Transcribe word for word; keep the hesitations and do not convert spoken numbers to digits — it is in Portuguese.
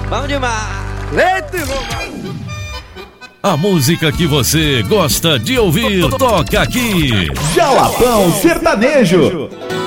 Vamos demais. Leite, a música que você gosta de ouvir toca aqui. Jalapão Sertanejo.